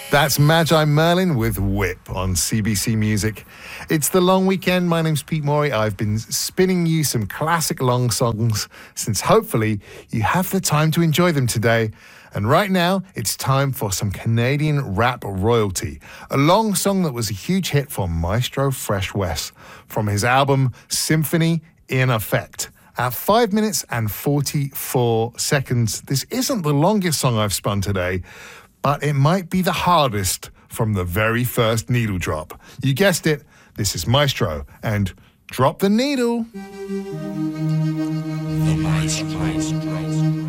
That's Magi Merlin with Whip on CBC Music. It's the long weekend. My name's Pete Morey. I've been spinning you some classic long songs since hopefully you have the time to enjoy them today. And right now, it's time for some Canadian rap royalty, a long song that was a huge hit for Maestro Fresh Wes from his album Symphony in Effect. At 5 minutes and 44 seconds, this isn't the longest song I've spun today, but it might be the hardest from the very first needle drop. You guessed it, this is Maestro and Drop the Needle. The Maestro.